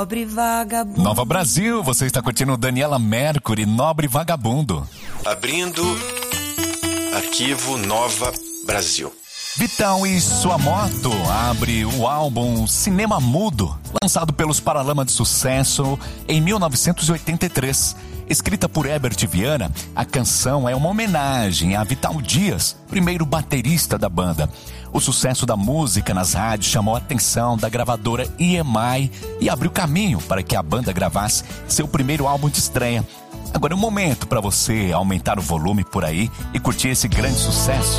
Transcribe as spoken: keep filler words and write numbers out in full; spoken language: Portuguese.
Nobre Vagabundo. Nova Brasil, você está curtindo Daniela Mercury, Nobre Vagabundo. Abrindo arquivo Nova Brasil. Vitão e sua moto abre o álbum Cinema Mudo, lançado pelos Paralamas de Sucesso em mil novecentos e oitenta e três. Escrita por Herbert Viana, a canção é uma homenagem a Vital Dias, primeiro baterista da banda. O sucesso da música nas rádios chamou a atenção da gravadora E M I e abriu caminho para que a banda gravasse seu primeiro álbum de estreia. Agora é um momento para você aumentar o volume por aí e curtir esse grande sucesso.